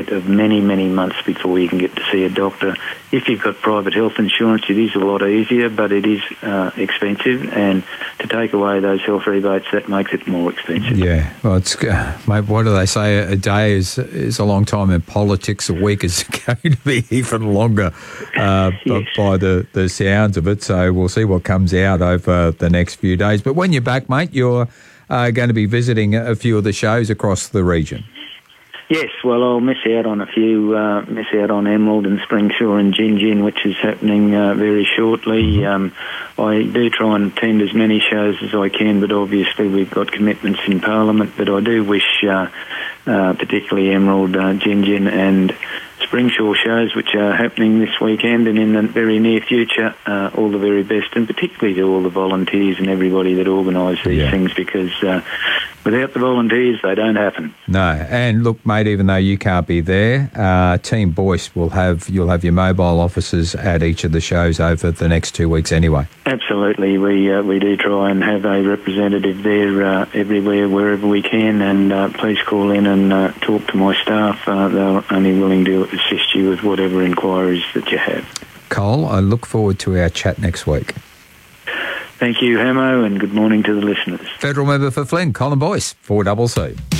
wait of many, many months before you can get to see a doctor. If you've got private health insurance, it is a lot easier, but it is expensive, and to take away those health rebates, that makes it more expensive. Yeah, well, it's mate, what do they say? A day is a long time in politics. A week is going to be even longer Yes. by the sounds of it. So we'll see what comes out over the next few days. But when you're back, mate, you're going to be visiting a few of the shows across the region. Yes, well, I'll miss out on a few, miss out on Emerald and Springsure and Gin Gin, which is happening very shortly. I do try and attend as many shows as I can, but obviously we've got commitments in Parliament. But I do wish, particularly Emerald, Gin Gin and Springsure shows, which are happening this weekend and in the very near future, all the very best, and particularly to all the volunteers and everybody that organise these things, because without the volunteers, they don't happen. No, and look, mate, even though you can't be there, Team Boyce you'll have your mobile officers at each of the shows over the next 2 weeks anyway. Absolutely, we do try and have a representative there everywhere, wherever we can, and please call in and talk to my staff. They're only willing to assist you with whatever inquiries that you have. Cole, I look forward to our chat next week. Thank you, Hamo, and good morning to the listeners. Federal member for Flynn, Colin Boyce, 4CC.